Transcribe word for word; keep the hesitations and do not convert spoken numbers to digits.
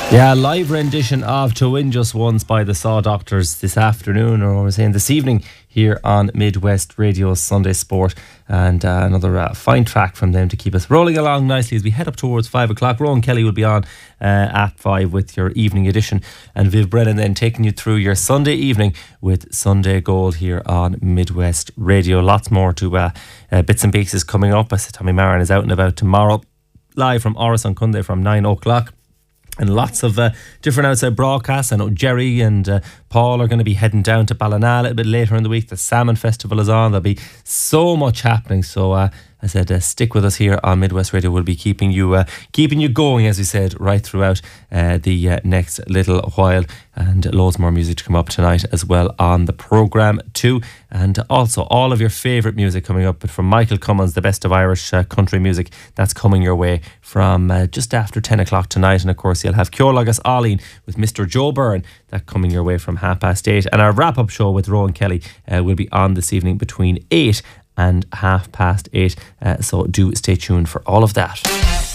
Yeah, live rendition of To Win Just Once by the Saw Doctors this afternoon, or I was saying this evening, here on Midwest Radio Sunday Sport. And uh, another uh, fine track from them to keep us rolling along nicely as we head up towards five o'clock. Rowan Kelly will be on uh, at five with your evening edition, and Viv Brennan then taking you through your Sunday evening with Sunday Gold here on Midwest Radio. Lots more to uh, uh, bits and pieces coming up. I said Tommy Marin is out and about tomorrow, live from Oris on Cunday from nine o'clock. And lots of uh, different outside broadcasts. I know Jerry and uh, Paul are going to be heading down to Ballina a little bit later in the week. The Salmon Festival is on. There'll be so much happening. So uh, I said, uh, stick with us here on Midwest Radio. We'll be keeping you uh, keeping you going, as we said, right throughout uh, the uh, next little while. And loads more music to come up tonight as well on the programme too. And also all of your favourite music coming up. But from Michael Cummins, the best of Irish uh, country music, that's coming your way from uh, just after ten o'clock tonight. And of course you'll have Ceolagus Olleen with Mister Joe Byrne, that coming your way from half past eight. And our wrap-up show with Rowan Kelly uh, will be on this evening between eight and half past eight. Uh, so do stay tuned for all of that.